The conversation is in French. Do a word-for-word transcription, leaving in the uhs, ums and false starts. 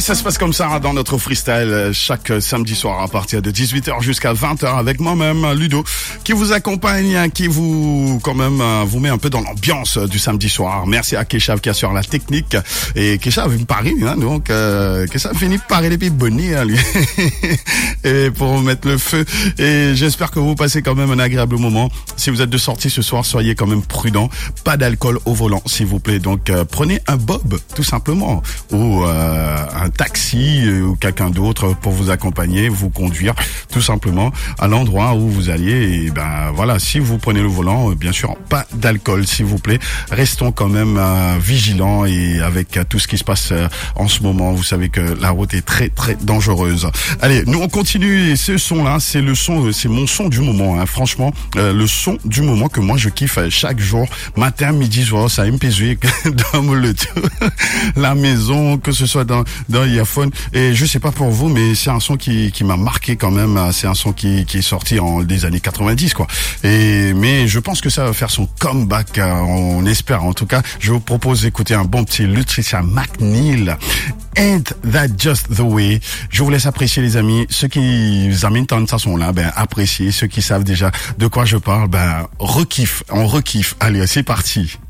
ça se passe comme ça hein, dans notre freestyle chaque samedi soir à partir de dix-huit heures jusqu'à vingt heures avec moi-même Ludo qui vous accompagne, hein, qui vous quand même vous met un peu dans l'ambiance du samedi soir. Merci à Keshav qui assure la technique et Keshav me parie hein, donc euh, Keshav finit par parler les pieds bonnies hein, lui et pour mettre le feu et j'espère que vous passez quand même un agréable moment. Si vous êtes de sortie ce soir, soyez quand même prudents, pas d'alcool au volant s'il vous plaît. Donc euh, prenez un bob tout simplement ou euh, un taxi euh, ou quelqu'un d'autre pour vous accompagner, vous conduire tout simplement à l'endroit où vous alliez. Et ben voilà, si vous prenez le volant, euh, bien sûr, pas d'alcool s'il vous plaît. Restons quand même euh, vigilants et avec euh, tout ce qui se passe euh, en ce moment, vous savez que la route est très très dangereuse. Allez, nous on continue et ce son là, c'est le son, euh, c'est mon son du moment. Hein. Franchement, euh, le son du moment que moi je kiffe euh, chaque jour, matin, midi, soir, ça me pèse dans le la maison, que ce soit dans dans Earphone. Et je sais pas pour vous, mais c'est un son qui qui m'a marqué quand même. C'est un son qui qui est sorti en des années quatre-vingt-dix quoi. Et mais je pense que ça va faire son comeback. On espère. En tout cas, je vous propose d'écouter un bon petit Lutricia McNeil. Ain't that just the way? Je vous laisse apprécier les amis. Ceux qui entendent ça sont là, ben appréciez. Ceux qui savent déjà de quoi je parle, ben rekiff. On rekiff. Allez, c'est parti.